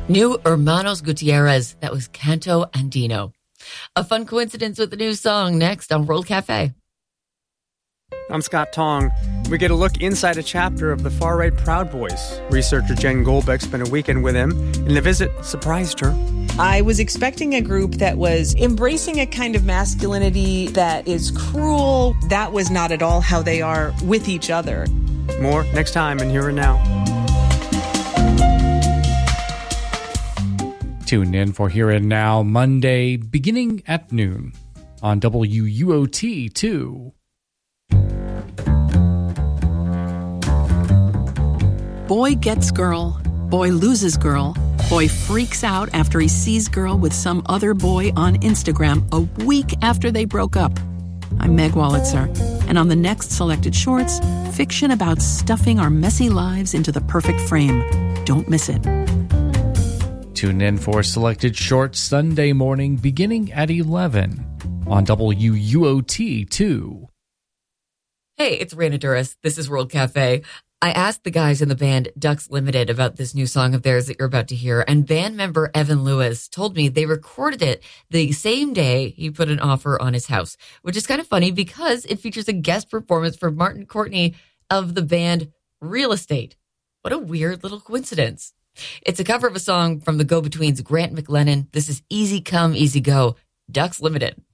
New Hermanos Gutierrez. That was Canto Andino. A fun coincidence with the new song next on World Cafe. I'm Scott Tong. We get a look inside a chapter of the far-right Proud Boys. Researcher Jen Goldbeck spent a weekend with him, and the visit surprised her. I was expecting a group that was embracing a kind of masculinity that is cruel. That was not at all how they are with each other. More next time in Here and Now. Tune in for Here and Now Monday beginning at noon on WUOT2. Boy gets girl, boy loses girl, boy freaks out after he sees girl with some other boy on Instagram a week after they broke up. I'm Meg Wolitzer, and on the next Selected Shorts, fiction about stuffing our messy lives into the perfect frame. Don't miss it. Tune in for Selected Shorts Sunday morning beginning at 11 on WUOT2. Hey, it's Raina Duras. This is World Cafe. I asked the guys in the band Ducks Limited about this new song of theirs that you're about to hear, and band member Evan Lewis told me they recorded it the same day he put an offer on his house, which is kind of funny because it features a guest performance from Martin Courtney of the band Real Estate. What a weird little coincidence. It's a cover of a song from the Go-Betweens' Grant McLennan. This is Easy Come, Easy Go, Ducks Limited.